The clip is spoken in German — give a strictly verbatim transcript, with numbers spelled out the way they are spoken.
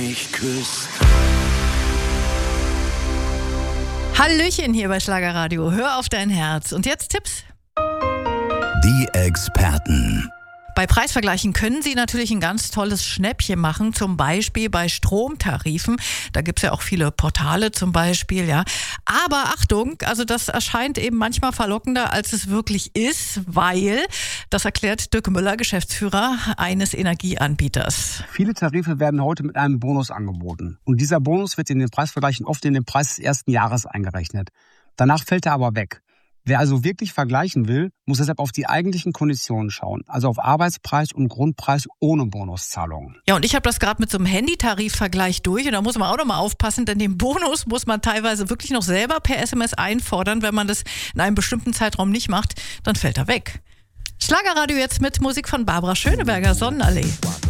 mich küsst. Hallöchen hier bei Schlagerradio. Hör auf dein Herz. Und jetzt Tipps. Die Experten. Bei Preisvergleichen können Sie natürlich ein ganz tolles Schnäppchen machen, zum Beispiel bei Stromtarifen. Da gibt es ja auch viele Portale zum Beispiel, ja. Aber Achtung, also das erscheint eben manchmal verlockender, als es wirklich ist, weil, das erklärt Dirk Müller, Geschäftsführer eines Energieanbieters. Viele Tarife werden heute mit einem Bonus angeboten. Und dieser Bonus wird in den Preisvergleichen oft in den Preis des ersten Jahres eingerechnet. Danach fällt er aber weg. Wer also wirklich vergleichen will, muss deshalb auf die eigentlichen Konditionen schauen, also auf Arbeitspreis und Grundpreis ohne Bonuszahlungen. Ja, und ich habe das gerade mit so einem Handytarifvergleich durch und da muss man auch noch mal aufpassen, denn den Bonus muss man teilweise wirklich noch selber per S M S einfordern. Wenn man das in einem bestimmten Zeitraum nicht macht, dann fällt er weg. Schlagerradio jetzt mit Musik von Barbara Schöneberger, Sonnenallee.